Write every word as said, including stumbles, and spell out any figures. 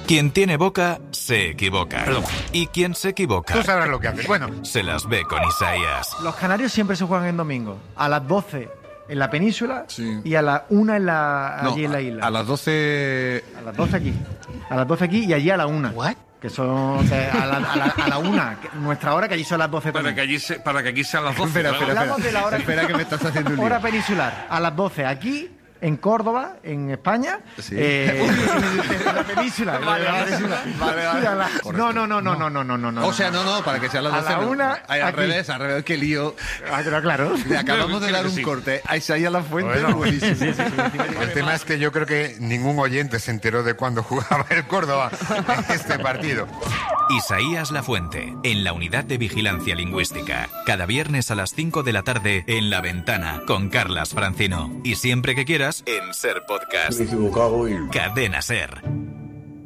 Quien tiene boca, se equivoca. Perdón. Y quien se equivoca... Tú sabrás lo que haces. Bueno. Se las ve con Isaías. Los canarios siempre se juegan en domingo. A las doce en la península sí. y a las una en la, no, allí en la isla. A, a las doce... A las doce aquí. A las doce aquí y allí a la una. ¿What? Que son que a, la, a, la, a la una, que nuestra hora, que allí son las doce Para también. que, allí se, para que aquí sean las doce. Espera, claro. espera, Hablamos de la hora, espera que me estás haciendo un lío. hora peninsular. A las doce aquí, en Córdoba, en España. Sí. Eh, en la península. Vale, en la vale, península. vale, vale. Y a la- No, no, no, no, no, no, no, no, no. O sea, no, no, para que sean las A doce. la no. una, Ay, al aquí. revés, al revés, qué lío. Ah, pero claro. Le acabamos de Creo dar que un sí. corte a Isaías La Fuente. Bueno. Buenísimo. El tema es que yo creo que ningún oyente se enteró de cuándo jugaba el Córdoba en este partido. Isaías La Fuente, en la Unidad de Vigilancia Lingüística. Cada viernes a las cinco de la tarde en La Ventana, con Carlas Francino. Y siempre que quieras, en Ser Podcast. Me he equivocado y... Cadena Ser.